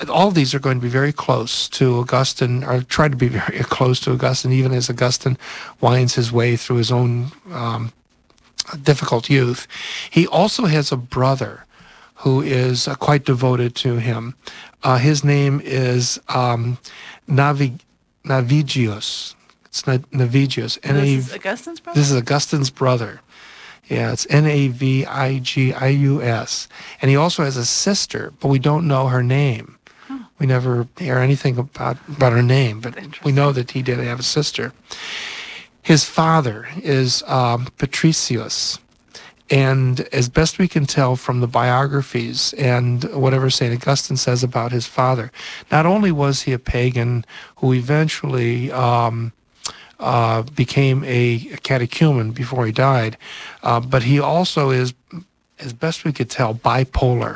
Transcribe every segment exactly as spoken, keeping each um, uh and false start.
all of these are going to be very close to Augustine, or try to be very close to Augustine, even as Augustine winds his way through his own um, difficult youth. He also has a brother who is uh, quite devoted to him. Uh, his name is um, Navi- Navigius. It's not Navigius. N- this is Augustine's brother? This is Augustine's brother. Yeah, it's N A V I G I U S. And he also has a sister, but we don't know her name. Huh. We never hear anything about, about her name, but we know that he did have a sister. His father is um, Patricius. And as best we can tell from the biographies and whatever Saint Augustine says about his father, not only was he a pagan who eventually um, uh, became a catechumen before he died, uh, but he also is, as best we could tell, bipolar.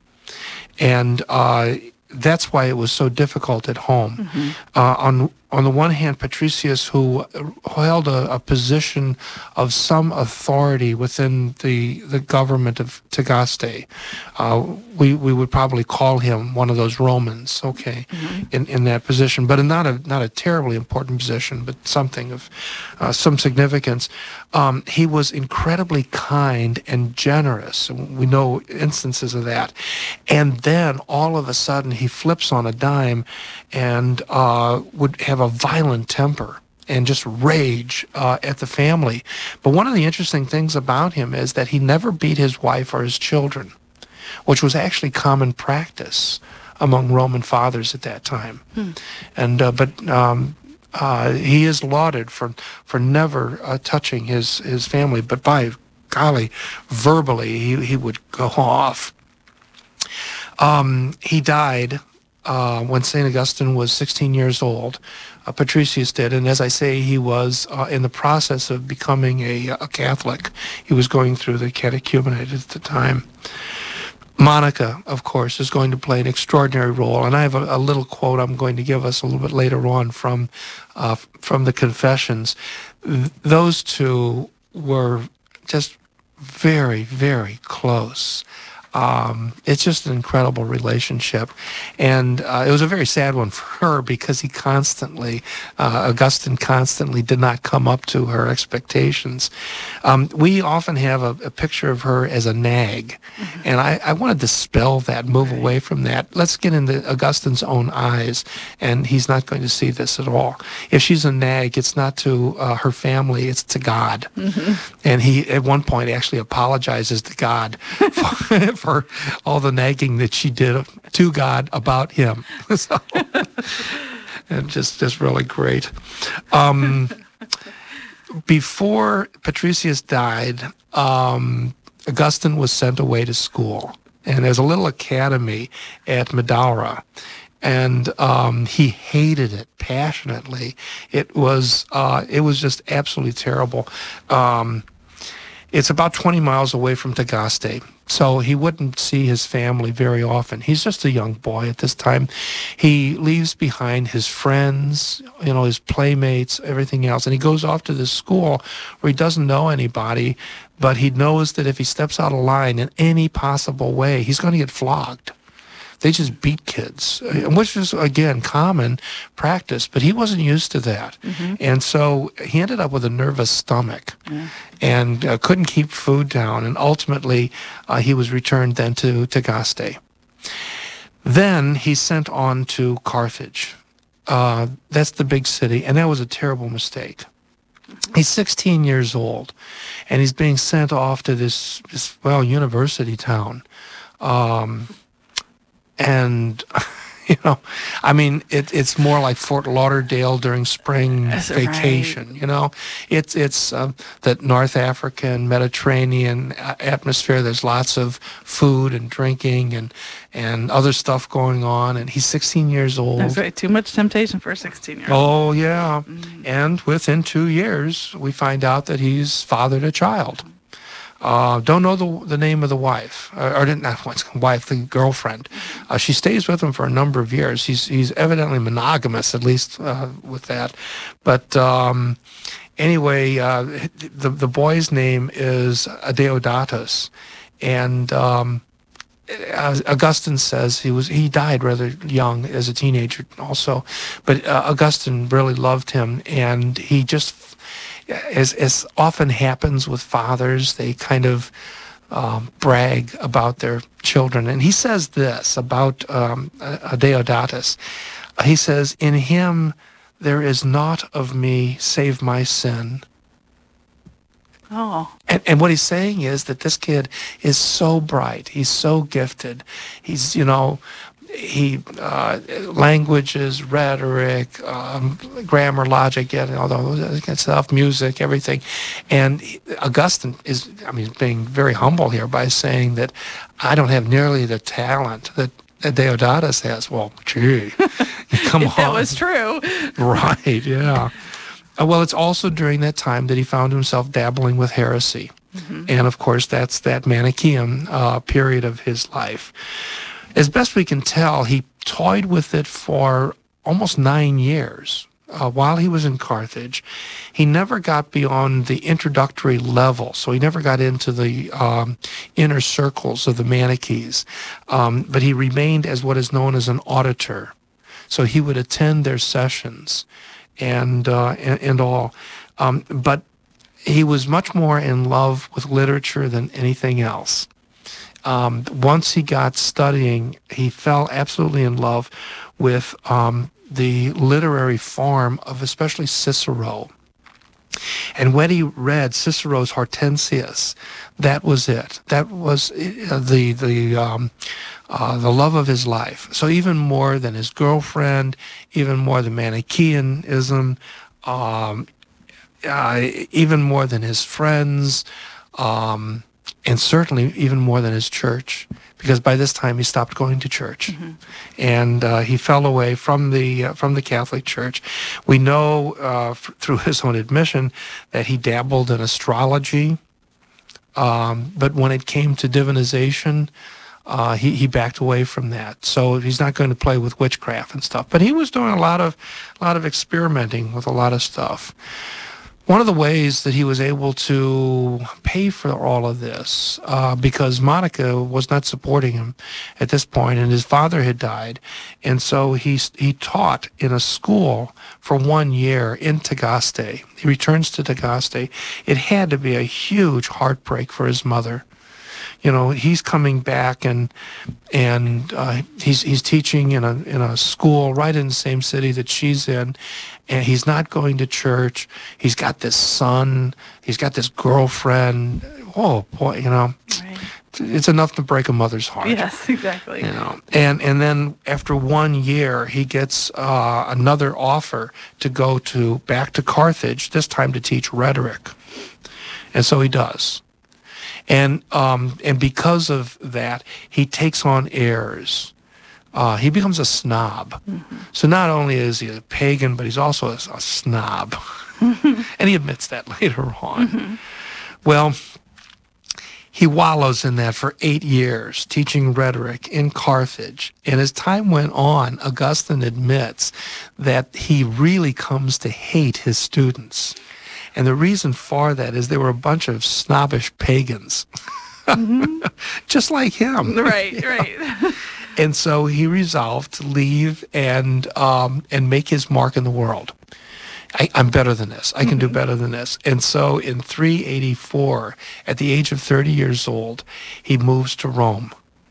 And uh, that's why it was so difficult at home. Mm-hmm. Uh, on on the one hand, Patricius, who held a, a position of some authority within the the government of Tagaste, uh, we we would probably call him one of those Romans, okay, mm-hmm. in, in that position, but in not a not a terribly important position, but something of uh, some significance. Um, he was incredibly kind and generous. We know instances of that, and then all of a sudden he flips on a dime, and uh, would have a violent temper and just rage uh, at the family. But one of the interesting things about him is that he never beat his wife or his children, which was actually common practice among Roman fathers at that time. Hmm. And uh, but um, uh, he is lauded for for never uh, touching his his family. But by golly, verbally he he would go off. Um, he died uh, when Saint Augustine was sixteen years old. Uh, Patricius did, and as I say, he was uh, in the process of becoming a, a Catholic. He was going through the catechumenate at the time. Monica, of course, is going to play an extraordinary role, and I have a, a little quote I'm going to give us a little bit later on from uh, from the Confessions. Th- those two were just very, very close. Um, it's just an incredible relationship. And uh, it was a very sad one for her because he constantly, uh, Augustine constantly did not come up to her expectations. Um, we often have a, a picture of her as a nag. Mm-hmm. And I, I want to dispel that, move right. away from that. Let's get into Augustine's own eyes, and he's not going to see this at all. If she's a nag, it's not to uh, her family, it's to God. Mm-hmm. And he, at one point, actually apologizes to God for, for all the nagging that she did to God about him. So, and just, just really great. Um, before Patricius died, um, Augustine was sent away to school. And there's a little academy at Madaura. And um, he hated it passionately. It was, uh, it was just absolutely terrible. Um, It's about twenty miles away from Tagaste, so he wouldn't see his family very often. He's just a young boy at this time. He leaves behind his friends, you know, his playmates, everything else, and he goes off to this school where he doesn't know anybody, but he knows that if he steps out of line in any possible way, he's going to get flogged. They just beat kids, which is, again, common practice, but he wasn't used to that. Mm-hmm. And so he ended up with a nervous stomach yeah. and uh, couldn't keep food down. And ultimately, uh, he was returned then to Tagaste. Then he's sent on to Carthage. Uh, that's the big city, and that was a terrible mistake. He's sixteen years old, and he's being sent off to this, this well, university town. Um... And, you know, I mean, it, it's more like Fort Lauderdale during spring That's vacation, right. you know. It's it's uh, that North African, Mediterranean atmosphere. There's lots of food and drinking and, and other stuff going on. And he's sixteen years old. That's right. Too much temptation for a sixteen-year-old. Oh, yeah. Mm-hmm. And within two years, we find out that he's fathered a child. Uh, don't know the the name of the wife, or, or not wife, the girlfriend. Uh, she stays with him for a number of years. He's he's evidently monogamous, at least uh, with that. But um, anyway, uh, the the boy's name is Adeodatus, and um, uh, Augustine says he was he died rather young as a teenager also, but uh, Augustine really loved him, and he just, as as often happens with fathers, they kind of um, brag about their children. And he says this about um, Deodatus. He says, "In him there is naught of me save my sin." Oh. And, and what he's saying is that this kid is so bright. He's so gifted. He's, you know, he uh, languages, rhetoric, um, grammar, logic, yeah, all that stuff, music, everything. And he, Augustine is, I mean, being very humble here by saying that I don't have nearly the talent that Deodatus has. Well, gee, come If on. that was true. Right, yeah. Uh, well, it's also during that time that he found himself dabbling with heresy. Mm-hmm. And, of course, that's that Manichaean uh, period of his life. As best we can tell, he toyed with it for almost nine years. Uh, while he was in Carthage, he never got beyond the introductory level. So he never got into the um, inner circles of the Manichees. Um, but he remained as what is known as an auditor. So he would attend their sessions. And, uh, and and all, um, but he was much more in love with literature than anything else. Um, once he got studying, he fell absolutely in love with um, the literary form of especially Cicero. And when he read Cicero's Hortensius, that was it. That was uh, the the um, uh, the love of his life. So even more than his girlfriend, even more than Manichaeanism, um, uh, even more than his friends, um, and certainly even more than his church. Because by this time he stopped going to church, mm-hmm. and uh, he fell away from the uh, from the Catholic Church. We know uh, f- through his own admission that he dabbled in astrology, um, but when it came to divinization, uh, he he backed away from that. So he's not going to play with witchcraft and stuff. But he was doing a lot of a lot of experimenting with a lot of stuff. One of the ways that he was able to pay for all of this, uh, because Monica was not supporting him at this point, and his father had died, and so he he taught in a school for one year in Tagaste. He returns to Tagaste. It had to be a huge heartbreak for his mother. You know, he's coming back and and uh, he's he's teaching in a in a school right in the same city that she's in, and he's not going to church. He's got this son. He's got this girlfriend. Oh boy, you know, Right. it's enough to break a mother's heart. Yes, exactly. You know, and and then after one year, he gets uh, another offer to go to back to Carthage, this time to teach rhetoric, and so he does. And um, and because of that, he takes on airs. Uh, he becomes a snob. Mm-hmm. So not only is he a pagan, but he's also a, a snob. Mm-hmm. And he admits that later on. Mm-hmm. Well, he wallows in that for eight years, teaching rhetoric in Carthage. And as time went on, Augustine admits that he really comes to hate his students. And the reason for that is they were a bunch of snobbish pagans, mm-hmm. just like him. Right, you know? right. And so he resolved to leave and um, and make his mark in the world. I, I'm better than this. I can mm-hmm. do better than this. And so in three eighty-four, at the age of thirty years old, he moves to Rome.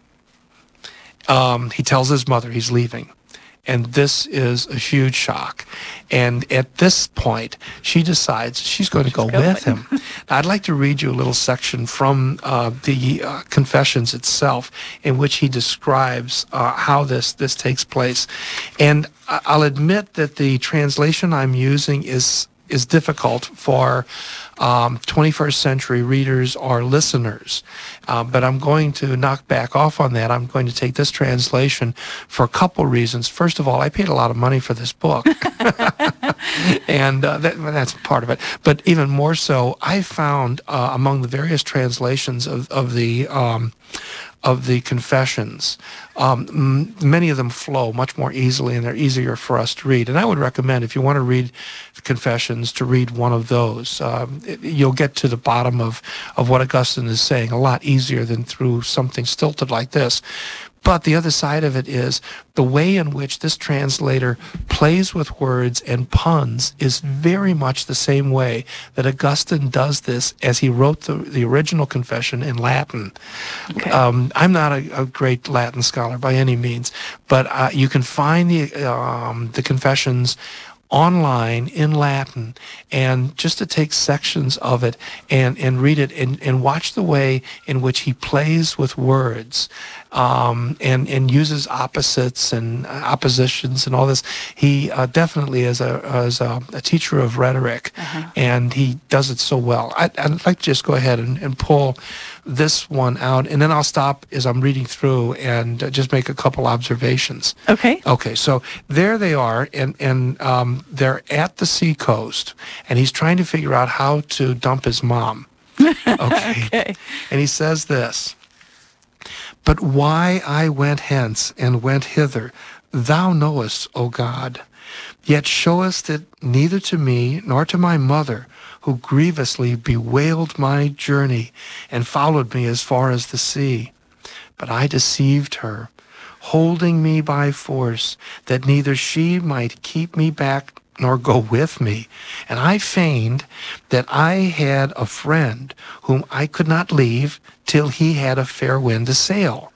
Um, he tells his mother he's leaving. And this is a huge shock. And at this point, she decides she's going to go with him. Now, I'd like to read you a little section from uh, the uh, Confessions itself, in which he describes uh, how this, this takes place. And I'll admit that the translation I'm using is is difficult for um, twenty-first century readers or listeners. Uh, but I'm going to knock back off on that. I'm going to take this translation for a couple reasons. First of all, I paid a lot of money for this book. and uh, that, that's part of it. But even more so, I found uh, among the various translations of, of the um, of the confessions, um, m- many of them flow much more easily, and they're easier for us to read. And I would recommend, if you want to read confessions, to read one of those. Um, it, you'll get to the bottom of, of what Augustine is saying a lot easier than through something stilted like this. But the other side of it is the way in which this translator plays with words and puns is very much the same way that Augustine does this as he wrote the, the original confession in Latin. Okay. Um, I'm not a, a great Latin scholar by any means, but uh, you can find the um, the confessions online in Latin, and just to take sections of it and, and read it and, and watch the way in which he plays with words um, and, and uses opposites and oppositions and all this. He uh, definitely is a, as a, a teacher of rhetoric, uh-huh. and he does it so well. I, I'd like to just go ahead and, and pull this one out, and then I'll stop as I'm reading through and uh, just make a couple observations. Okay. Okay, so there they are, and, and um, they're at the seacoast, and he's trying to figure out how to dump his mom. Okay. Okay. And he says this, "But why I went hence and went hither, thou knowest, O God, yet showest it neither to me nor to my mother, who grievously bewailed my journey and followed me as far as the sea. But I deceived her, holding me by force, that neither she might keep me back nor go with me. And I feigned that I had a friend whom I could not leave till he had a fair wind to sail.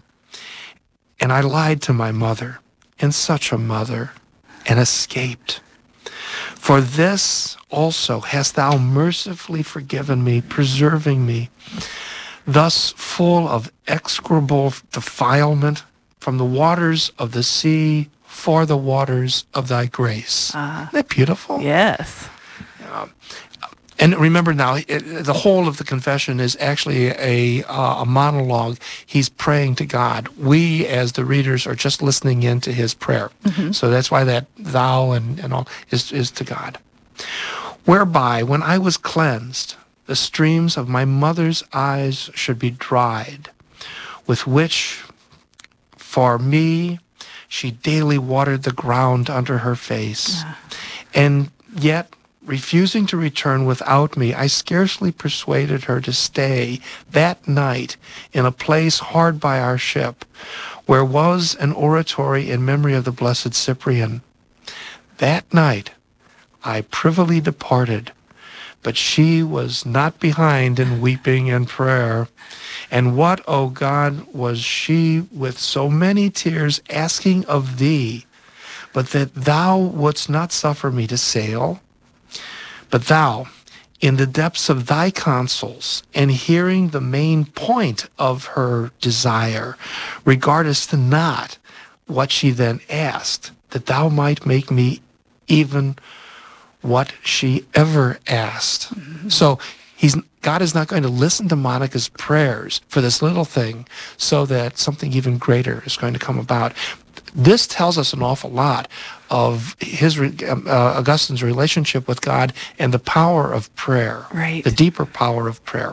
And I lied to my mother, and such a mother, and escaped. For this also hast thou mercifully forgiven me, preserving me, thus full of execrable defilement, from the waters of the sea for the waters of thy grace." Uh, Isn't that beautiful? Yes. Um, and remember now, it, the whole of the confession is actually a, uh, a monologue. He's praying to God. We, as the readers, are just listening in to his prayer. Mm-hmm. So that's why that thou and, and all is, is to God. "Whereby, when I was cleansed, the streams of my mother's eyes should be dried, with which for me she daily watered the ground under her face. Yeah. And yet, refusing to return without me, I scarcely persuaded her to stay that night in a place hard by our ship, where was an oratory in memory of the blessed Cyprian. That night I privily departed, but she was not behind in weeping and prayer. And what, O God, was she with so many tears asking of thee, but that thou wouldst not suffer me to sail? But thou, in the depths of thy counsels, and hearing the main point of her desire, regardest not what she then asked, that thou might make me even what she ever asked." Mm-hmm. So he's God is not going to listen to Monica's prayers for this little thing so that something even greater is going to come about. This tells us an awful lot of his uh, Augustine's relationship with God and the power of prayer, right. The deeper power of prayer.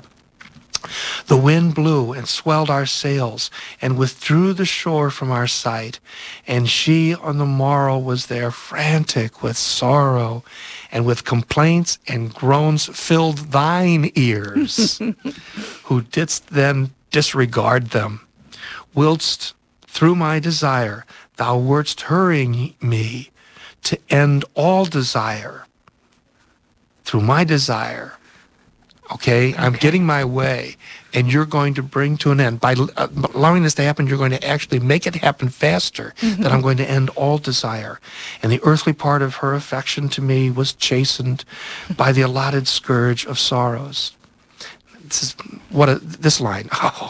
"The wind blew and swelled our sails and withdrew the shore from our sight. And she on the morrow was there frantic with sorrow, and with complaints and groans filled thine ears, who didst then disregard them, whilst through my desire thou wert hurrying me to end all desire. Through my desire, okay, okay. I'm getting my way, and you're going to bring to an end. By uh, allowing this to happen, you're going to actually make it happen faster, mm-hmm. that I'm going to end all desire. And the earthly part of her affection to me was chastened by the allotted scourge of sorrows. This is, what a, this line, oh.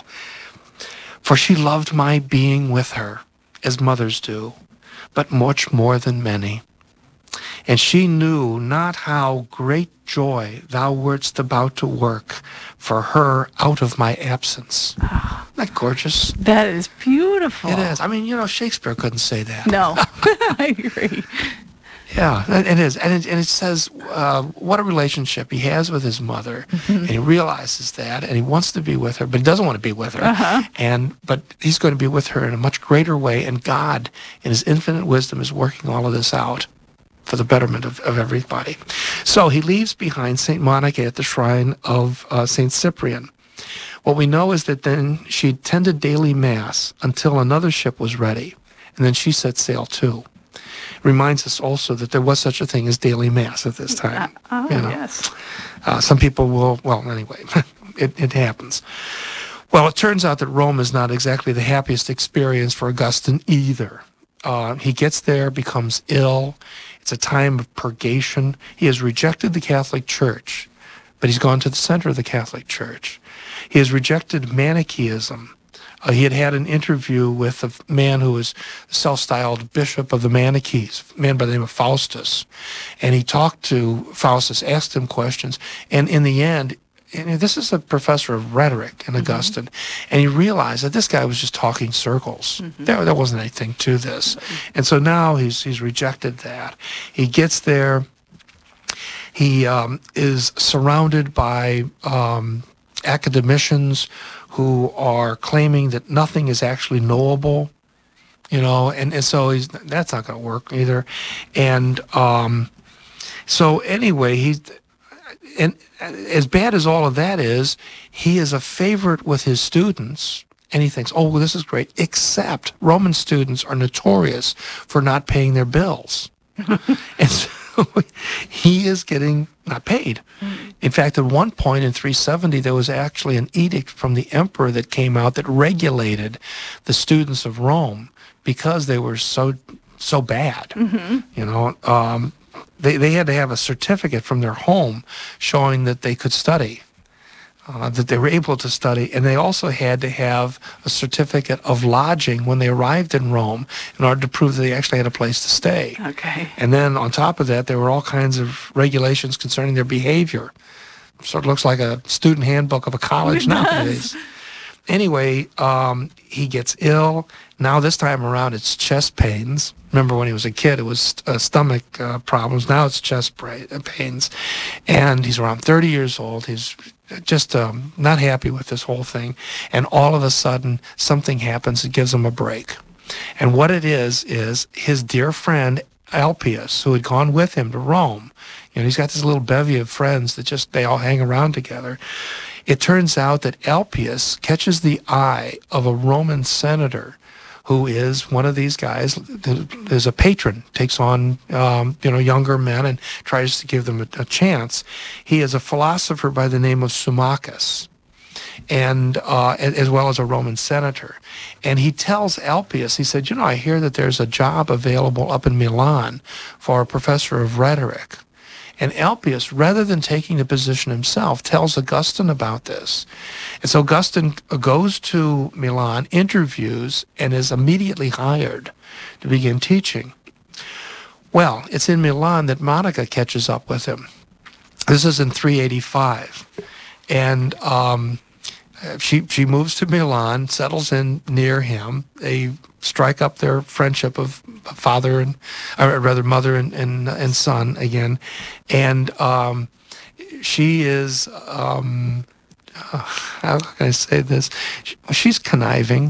"For she loved my being with her, as mothers do, but much more than many. And she knew not how great joy thou wert about to work for her out of my absence." Oh, isn't that gorgeous? That is beautiful. It is. I mean, you know, Shakespeare couldn't say that. No, I agree. Yeah, it it is. And it, and it says uh, what a relationship he has with his mother. And he realizes that, and he wants to be with her, but he doesn't want to be with her. Uh-huh. And But he's going to be with her in a much greater way, and God, in his infinite wisdom, is working all of this out for the betterment of, of everybody. So he leaves behind Saint Monica at the shrine of uh, Saint Cyprian. What we know is that then she attended daily mass until another ship was ready, and then she set sail too. Reminds us also that there was such a thing as daily mass at this time. Uh, oh, you know. yes. Uh, some people will, well, anyway, it, it happens. Well, it turns out that Rome is not exactly the happiest experience for Augustine either. Uh, he gets there, becomes ill. It's a time of purgation. He has rejected the Catholic Church, but he's gone to the center of the Catholic Church. He has rejected Manichaeism. Uh, he had had an interview with a man who was self-styled bishop of the Manichees, a man by the name of Faustus. And he talked to Faustus, asked him questions, and in the end, and this is a professor of rhetoric in Augustine, mm-hmm. and he realized that this guy was just talking circles. Mm-hmm. There, there wasn't anything to this. And so now he's he's rejected that. He gets there. He um, is surrounded by um, academicians who are claiming that nothing is actually knowable, you know, and, and so he's that's not going to work either. And um, so anyway, he's, and as bad as all of that is, he is a favorite with his students, and he thinks, oh, well, this is great, except Roman students are notorious for not paying their bills. And so he is getting not paid. In fact, at one point in three seventy, there was actually an edict from the emperor that came out that regulated the students of Rome because they were so so bad. Mm-hmm. You know, um, they they had to have a certificate from their home showing that they could study. Uh, that they were able to study, and they also had to have a certificate of lodging when they arrived in Rome in order to prove that they actually had a place to stay. Okay. And then on top of that, there were all kinds of regulations concerning their behavior. Sort of looks like a student handbook of a college It nowadays. does. Anyway, um, he gets ill. Now this time around, it's chest pains. Remember when he was a kid, it was uh, stomach uh, problems. Now it's chest pra- pains. And he's around thirty years old. He's just um, not happy with this whole thing. And all of a sudden, something happens that gives him a break. And what it is, is his dear friend Alpius, who had gone with him to Rome. You know, he's got this little bevy of friends that just, they all hang around together. It turns out that Alpius catches the eye of a Roman senator who is one of these guys, is a patron, takes on um, you know younger men and tries to give them a, a chance. He is a philosopher by the name of Symmachus, and uh, as well as a Roman senator. And he tells Alpius, he said, you know, I hear that there's a job available up in Milan for a professor of rhetoric. And Alpius, rather than taking the position himself, tells Augustine about this. And so Augustine goes to Milan, interviews, and is immediately hired to begin teaching. Well, it's in Milan that Monica catches up with him. This is in three eighty-five. And um, she she moves to Milan, settles in near him. They strike up their friendship of father and, or rather mother and, and, and son again. And um, she is, um, uh, how can I say this? She, she's conniving.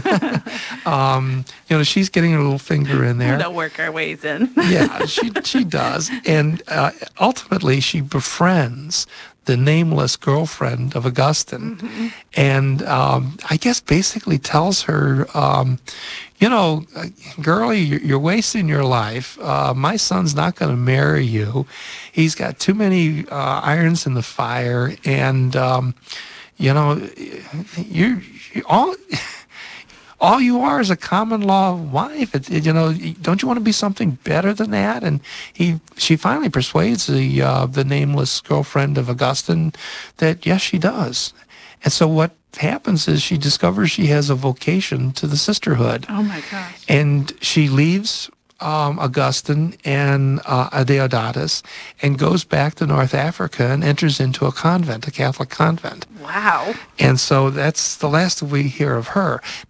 um, you know, she's getting her little finger in there. We'll work our ways in. Yeah, she, she does. And uh, ultimately she befriends the nameless girlfriend of Augustine, mm-hmm. and um, I guess basically tells her, um, you know, girlie, you're, you're wasting your life. Uh, my son's not going to marry you. He's got too many uh, irons in the fire, and um, you know, you're, you're all. All you are is a common law wife. It, it, you know, don't you want to be something better than that? And he, she finally persuades the uh, the nameless girlfriend of Augustine that yes, she does. And so what happens is she discovers she has a vocation to the sisterhood. Oh my gosh! And she leaves um, Augustine and uh, Adeodatus and goes back to North Africa and enters into a convent, a Catholic convent. Wow! And so that's the last we hear of her. Now,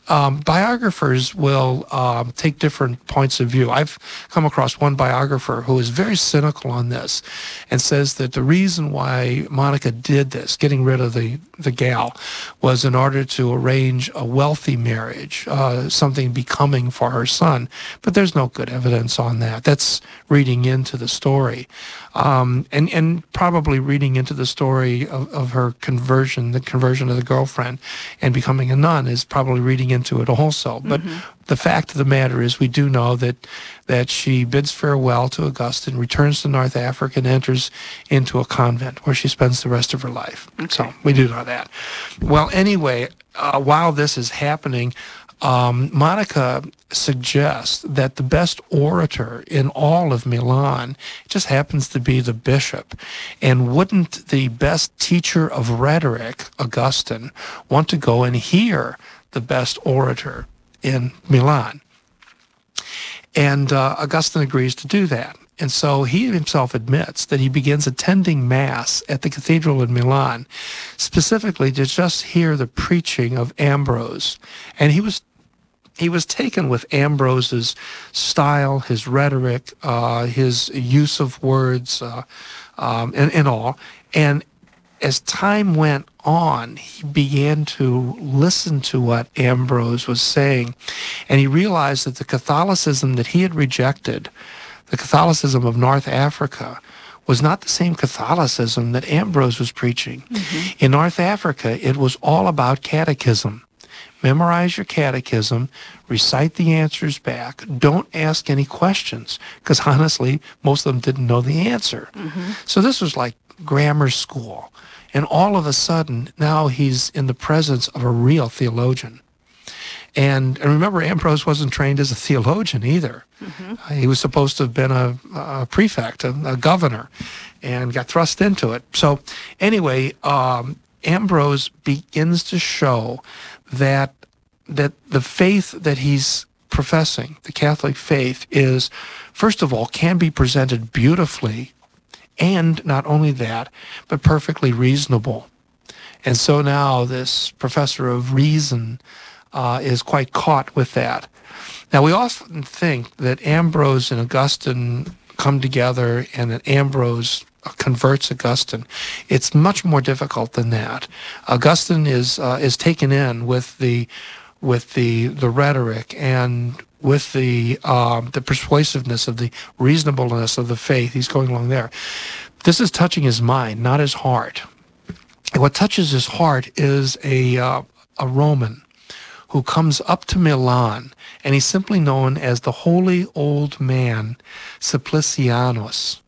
um, biographers will um, take different points of view. I've come across one biographer who is very cynical on this and says that the reason why Monica did this, getting rid of the, the gal, was in order to arrange a wealthy marriage, uh, something becoming for her son. But there's no good evidence on that. That's reading into the story. Um, and, and probably reading into the story of, of her conversion, the conversion of the girlfriend, and becoming a nun is probably reading into it also. But mm-hmm. the fact of the matter is we do know that that she bids farewell to Augustine, returns to North Africa, and enters into a convent where she spends the rest of her life. Okay. So we do know that. Well, anyway, uh, while this is happening, Um, Monica suggests that the best orator in all of Milan just happens to be the bishop. And wouldn't the best teacher of rhetoric, Augustine, want to go and hear the best orator in Milan? And uh, Augustine agrees to do that. And so he himself admits that he begins attending Mass at the cathedral in Milan, specifically to just hear the preaching of Ambrose. And he was he was taken with Ambrose's style, his rhetoric, uh, his use of words, uh, um, and, and all. And as time went on, he began to listen to what Ambrose was saying, and he realized that the Catholicism that he had rejected, the Catholicism of North Africa, was not the same Catholicism that Ambrose was preaching. Mm-hmm. In North Africa, it was all about catechism. Memorize your catechism, recite the answers back, don't ask any questions, because honestly, most of them didn't know the answer. Mm-hmm. So this was like grammar school. And all of a sudden, now he's in the presence of a real theologian. And, and remember, Ambrose wasn't trained as a theologian either. Mm-hmm. Uh, he was supposed to have been a, a prefect, a, a governor, and got thrust into it. So anyway, um, Ambrose begins to show that that the faith that he's professing, the Catholic faith, is, first of all, can be presented beautifully, and not only that, but perfectly reasonable. And so now this professor of reason uh, is quite caught with that. Now, we often think that Ambrose and Augustine come together and that Ambrose converts Augustine. It's much more difficult than that. Augustine is uh, is taken in with the with the the rhetoric and with the um, the persuasiveness of the reasonableness of the faith. He's going along there. This is touching his mind, not his heart. And what touches his heart is a uh, a Roman who comes up to Milan, and he's simply known as the holy old man Simplicianus.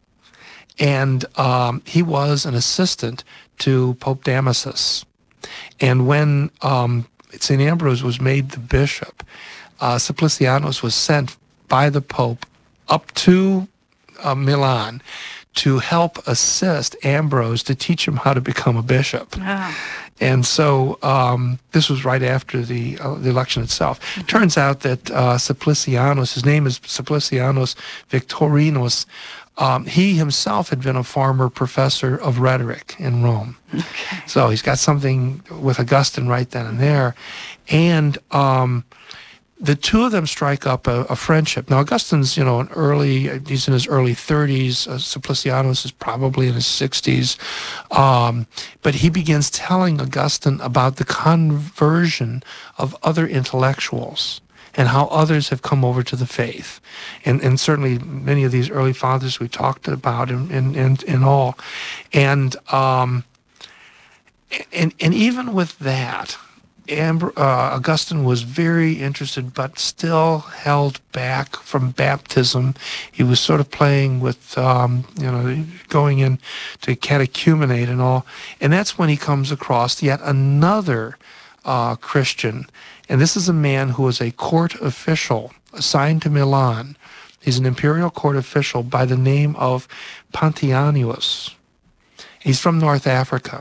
And um, he was an assistant to Pope Damasus. And when um, Saint Ambrose was made the bishop, uh, Simplicianus was sent by the Pope up to uh, Milan to help assist Ambrose to teach him how to become a bishop. Oh. And so um, this was right after the, uh, the election itself. Mm-hmm. Turns out that uh, Simplicianus, his name is Simplicianus Victorinus, Um, he himself had been a former professor of rhetoric in Rome. Okay. So he's got something with Augustine right then and there. And um, the two of them strike up a, a friendship. Now, Augustine's, you know, an early, he's in his early thirties. Uh, Simplicianus is probably in his sixties. Um, but he begins telling Augustine about the conversion of other intellectuals and how others have come over to the faith. And and certainly many of these early fathers we talked about and and, and, and all. And, um, and and even with that, Amber, uh, Augustine was very interested, but still held back from baptism. He was sort of playing with, um, you know, going in to catechumenate and all. And that's when he comes across yet another uh, Christian. And this is a man who was a court official assigned to Milan. He's an imperial court official by the name of Pontianus. He's from North Africa.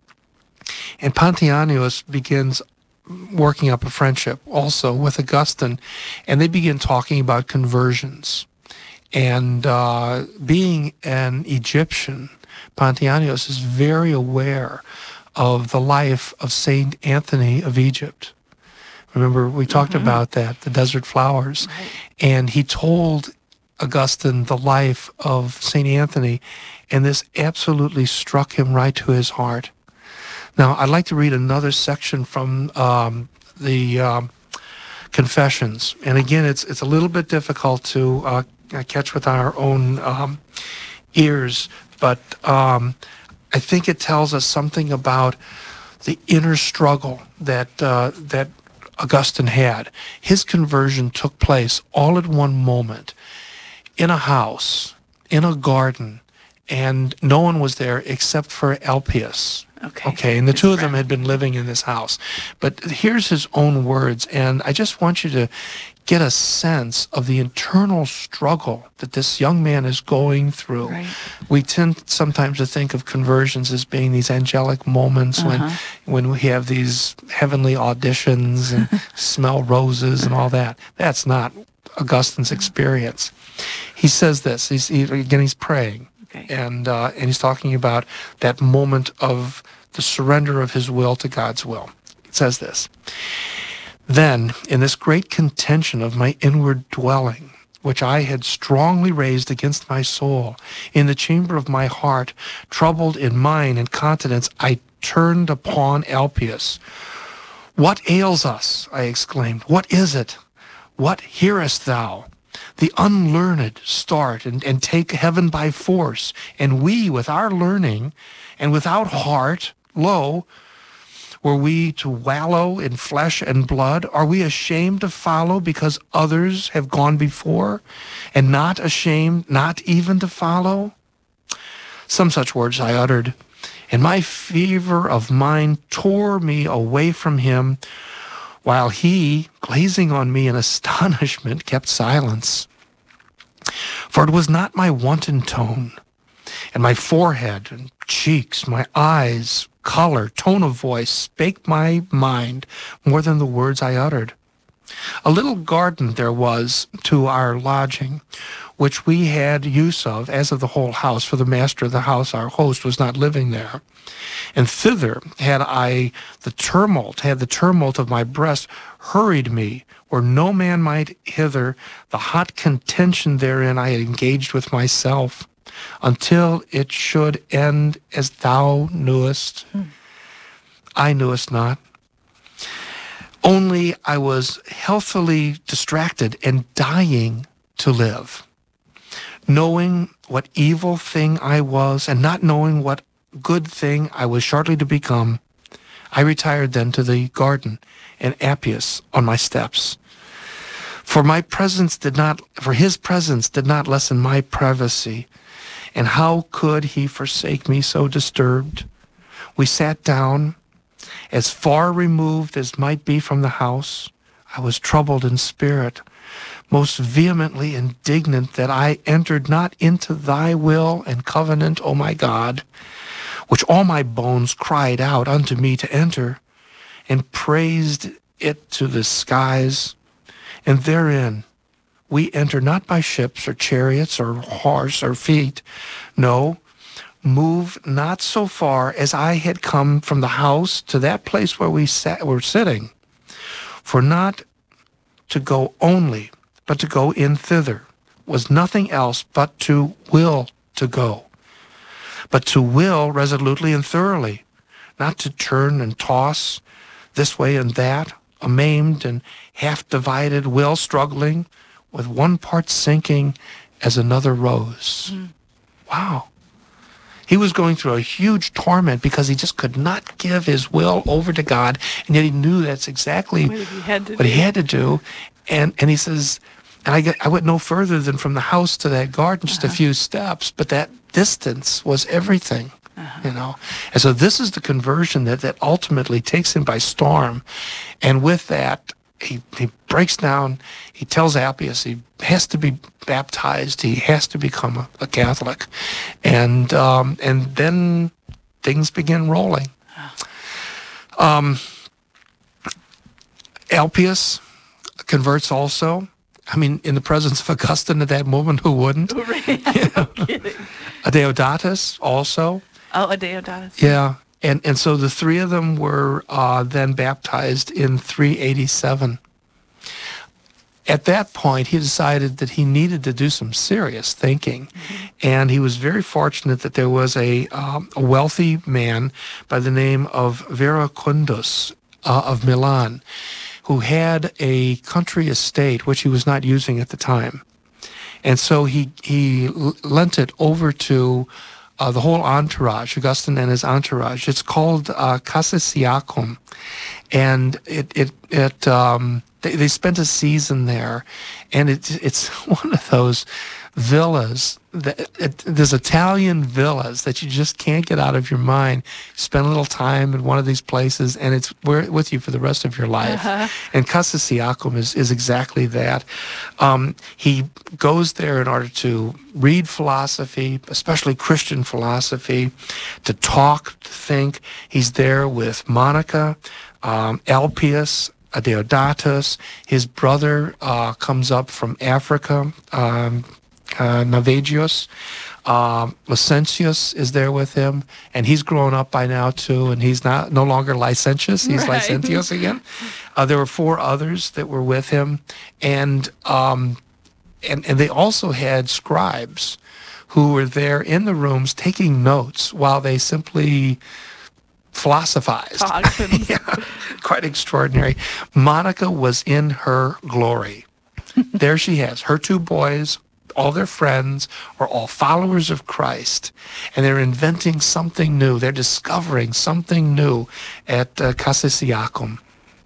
And Pontianus begins working up a friendship also with Augustine, and they begin talking about conversions. And uh, being an Egyptian, Pontianus is very aware of the life of Saint Anthony of Egypt. Remember, we talked Mhm. about that, the desert flowers. Right. And he told Augustine the life of Saint Anthony, and this absolutely struck him right to his heart. Now, I'd like to read another section from um, the um, Confessions. And again, it's it's a little bit difficult to uh, catch with our own um, ears, but um, I think it tells us something about the inner struggle that uh, that Augustine had. His conversion took place all at one moment in a house, in a garden, and no one was there except for Elpius. Okay. Okay, and the His two of them friend. had been living in this house. But here's his own words, and I just want you to get a sense of the internal struggle that this young man is going through. Right. We tend sometimes to think of conversions as being these angelic moments Uh-huh. when when we have these heavenly auditions and smell roses and all that. That's not Augustine's experience. He says this. He's he, again. He's praying. Okay. And uh, and he's talking about that moment of the surrender of his will to God's will. It says this. Then, in this great contention of my inward dwelling, which I had strongly raised against my soul, in the chamber of my heart, troubled in mind and continence, I turned upon Elpius. What ails us? I exclaimed. What is it? What hearest thou? The unlearned start and, and take heaven by force, and we, with our learning and without heart, lo, were we to wallow in flesh and blood? Are we ashamed to follow because others have gone before, and not ashamed not even to follow? Some such words I uttered, and my fever of mind tore me away from him, while he, gazing on me in astonishment, kept silence. For it was not my wanton tone, and my forehead and cheeks, my eyes, color, tone of voice, spake my mind more than the words I uttered. A little garden there was to our lodging, which we had use of, as of the whole house, for the master of the house, our host, was not living there. And thither had I the tumult, had the tumult of my breast hurried me, where no man might hither, the hot contention therein I had engaged with myself, until it should end as thou knewest. Hmm. I knewest not. Only I was healthily distracted and dying to live, knowing what evil thing I was, and not knowing what good thing I was shortly to become. I retired then to the garden, and Appius on my steps. For my presence did not, for his presence did not lessen my privacy, and how could he forsake me so disturbed? We sat down, as far removed as might be from the house. I was troubled in spirit, most vehemently indignant that I entered not into thy will and covenant, O my God, which all my bones cried out unto me to enter, and praised it to the skies. And therein we enter not by ships or chariots or horse or feet, no, move not so far as I had come from the house to that place where we sat, were sitting, for not to go only, but to go in thither was nothing else but to will to go, but to will resolutely and thoroughly, not to turn and toss this way and that, a maimed and half-divided will struggling, with one part sinking as another rose. Mm. Wow. He was going through a huge torment because he just could not give his will over to God, and yet he knew that's exactly what he had to what do. He had to do. And and he says, and I, get, I went no further than from the house to that garden, just uh-huh. a few steps, but that distance was everything, uh-huh. you know. And so this is the conversion that, that ultimately takes him by storm. And with that, he, he breaks down. He tells Appius he has to be baptized. He has to become a, a Catholic. And um, and then things begin rolling. Um, Elpius converts also. I mean, in the presence of Augustine at that moment, who wouldn't? Right. You know? No kidding. Deodatus also. Oh, a Deodatus. Yeah. And and so the three of them were uh, then baptized in three eighty-seven. At that point, he decided that he needed to do some serious thinking. Mm-hmm. And he was very fortunate that there was a, um, a wealthy man by the name of Veracundus uh, of Milan, who had a country estate which he was not using at the time. And so he, he lent it over to uh, the whole entourage, Augustine and his entourage. It's called uh, Casa Siacum. And it, it, it, um, They, they spent a season there, and it's it's one of those villas, that, it, there's Italian villas that you just can't get out of your mind. You spend a little time in one of these places, and it's with you for the rest of your life. Uh-huh. And Casa Siacum is, is exactly that. Um, he goes there in order to read philosophy, especially Christian philosophy, to talk, to think. He's there with Monica, um, Alpius, Deodatus. His brother uh, comes up from Africa, um, uh, Navigius. Um, Licentius is there with him, and he's grown up by now too, and he's not no longer licentious. He's right. Licentius again. Uh, there were four others that were with him, and um, and and they also had scribes who were there in the rooms taking notes while they simply philosophized. Yeah, quite extraordinary. Monica was in her glory. There she has her two boys, all their friends are all followers of Christ, and they're inventing something new. They're discovering something new at uh, Casa Siacum.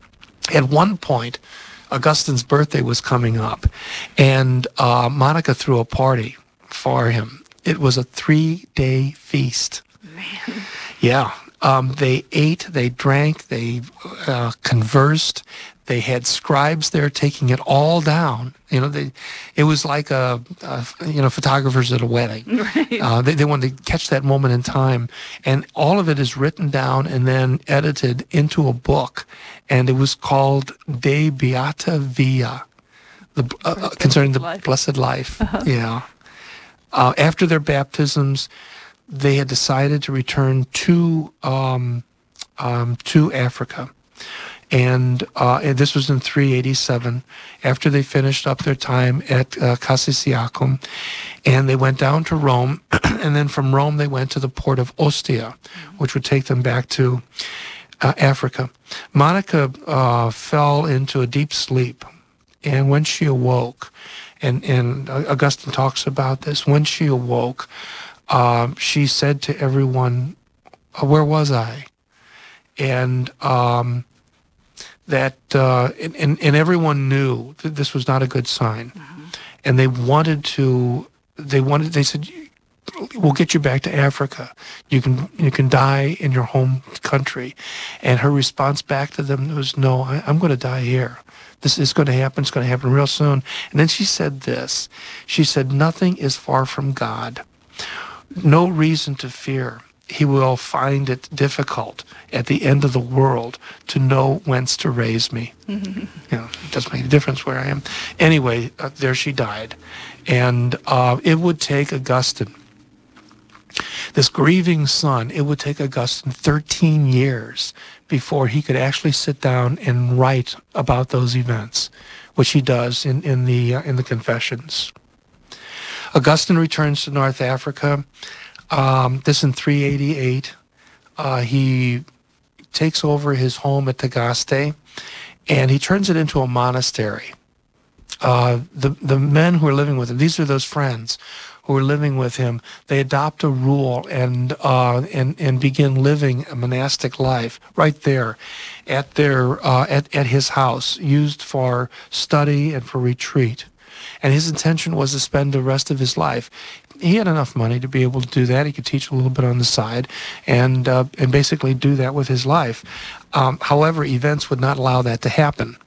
At one point, Augustine's birthday was coming up, and uh, Monica threw a party for him. It was a three-day feast. Man. Yeah. Um, they ate, they drank, they uh, conversed. They had scribes there taking it all down. You know, they, it was like a, a you know photographers at a wedding. Right. Uh, they they wanted to catch that moment in time, and all of it is written down and then edited into a book, and it was called De Beata Via, the uh, concerning the life. Blessed life. Uh-huh. Yeah. Uh, after their baptisms, they had decided to return to um, um, to Africa, and, uh, and this was in three eighty-seven. After they finished up their time at uh, Casa Siacum, and they went down to Rome, and then from Rome they went to the port of Ostia, which would take them back to uh, Africa. Monica uh, fell into a deep sleep, and when she awoke, and and Augustine talks about this, when she awoke. Um, she said to everyone, "Where was I?" And um, that, uh, and, and, and everyone knew that this was not a good sign. Mm-hmm. And they wanted to, they wanted, they said, "We'll get you back to Africa. You can, you can die in your home country." And her response back to them was, "No, I, I'm going to die here. This is going to happen. It's going to happen real soon." And then she said this. She said, "Nothing is far from God. No reason to fear. He will find it difficult at the end of the world to know whence to raise me." Mm-hmm. You know, it doesn't make a difference where I am. Anyway, uh, there she died. And uh, it would take Augustine, this grieving son, it would take Augustine thirteen years before he could actually sit down and write about those events, which he does in, in, the, uh, in the Confessions. Augustine returns to North Africa. Um, this in three eighty-eight. Uh, he takes over his home at Tagaste, and he turns it into a monastery. Uh, the the men who are living with him, these are those friends who are living with him. They adopt a rule and uh, and and begin living a monastic life right there, at their uh, at at his house, used for study and for retreat. And his intention was to spend the rest of his life. He had enough money to be able to do that. He could teach a little bit on the side and uh, and basically do that with his life. Um, however, events would not allow that to happen.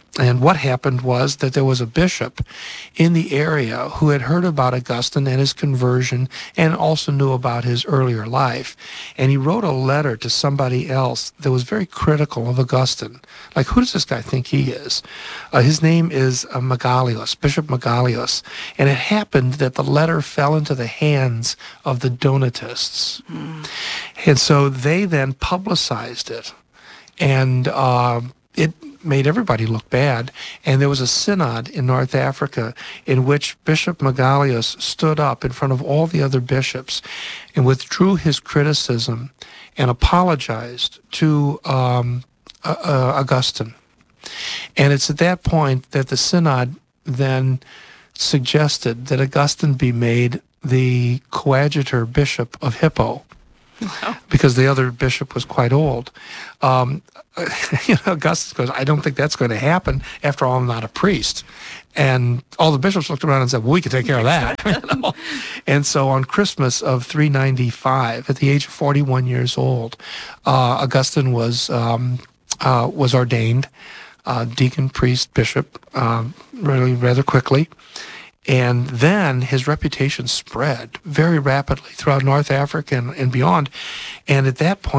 And what happened was that there was a bishop in the area who had heard about Augustine and his conversion and also knew about his earlier life. And he wrote a letter to somebody else that was very critical of Augustine. Like, who does this guy think he is? Uh, his name is uh, Megalius, Bishop Megalius. And it happened that the letter fell into the hands of the Donatists. Mm. And so they then publicized it. And uh, it made everybody look bad. And there was a synod in North Africa in which Bishop Megalius stood up in front of all the other bishops and withdrew his criticism and apologized to um, uh, uh, Augustine. And it's at that point that the synod then suggested that Augustine be made the coadjutor bishop of Hippo. Wow. Because the other bishop was quite old. Um, you know, Augustus goes, I don't think that's going to happen. After all, I'm not a priest. And all the bishops looked around and said, well, we can take care of that. You know? And so on Christmas of three ninety-five, at the age of forty-one years old, uh, Augustine was, um, uh, was ordained uh, deacon, priest, bishop, um, really rather quickly. And then his reputation spread very rapidly throughout North Africa and, and beyond. And at that point,